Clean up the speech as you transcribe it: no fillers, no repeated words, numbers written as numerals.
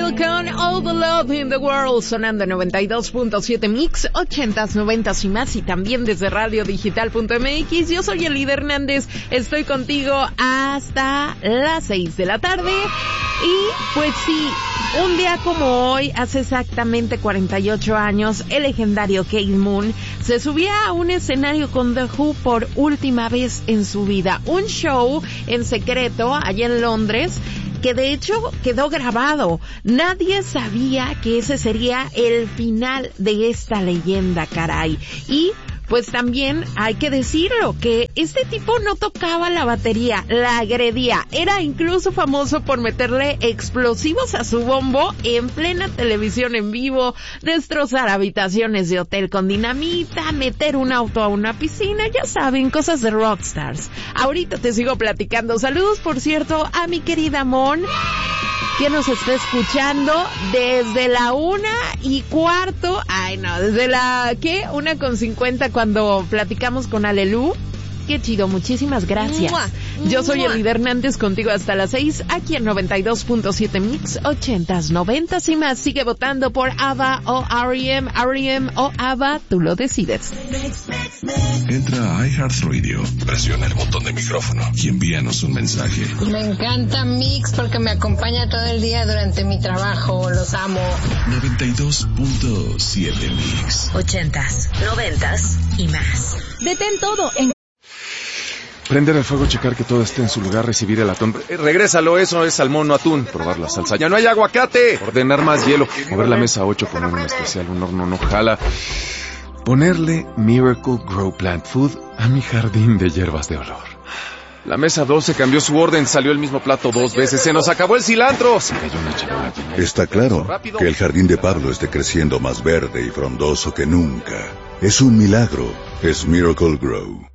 Hill con All the Love in the World, sonando 92.7 Mix, 80s, 90s y más, y también desde radiodigital.mx. Yo soy Elida Hernández, estoy contigo hasta las 6 de la tarde. Y pues sí, un día como hoy, hace exactamente 48 años, el legendario Keith Moon se subía a un escenario con The Who por última vez en su vida. Un show en secreto allá en Londres, que de hecho quedó grabado. Nadie sabía que ese sería el final de esta leyenda, caray. Y pues también hay que decirlo, que este tipo no tocaba la batería, la agredía. Era incluso famoso por meterle explosivos a su bombo en plena televisión en vivo, destrozar habitaciones de hotel con dinamita, meter un auto a una piscina, ya saben, cosas de rockstars. Ahorita te sigo platicando. Saludos, por cierto, a mi querida Mon, que nos está escuchando desde la 1:15. Ay, no, desde la, ¿qué? 1:50 cuando platicamos con Alelu. Qué chido, muchísimas gracias. ¡Mua! Yo soy Elida Hernández, contigo hasta las 6, aquí en 92.7 Mix, 80s, 90s y más. Sigue votando por ABBA o R.E.M., R.E.M. o ABBA, tú lo decides. Entra a iHeartRadio, presiona el botón de micrófono y envíanos un mensaje. Me encanta Mix porque me acompaña todo el día durante mi trabajo, los amo. 92.7 Mix, 80s, 90s y más. Detén todo en... Prender el fuego, checar que todo esté en su lugar, recibir el atún. Regrésalo, eso es salmón, no atún. Probar la salsa, ya no hay aguacate. Ordenar más hielo. Mover la mesa 8, poner un especial, un horno no jala. Ponerle Miracle Grow Plant Food a mi jardín de hierbas de olor. La mesa 12 cambió su orden, salió el mismo plato 2 veces, se nos acabó el cilantro. Se cayó una charola. Está claro que el jardín de Pablo esté creciendo más verde y frondoso que nunca. Es un milagro, es Miracle Grow.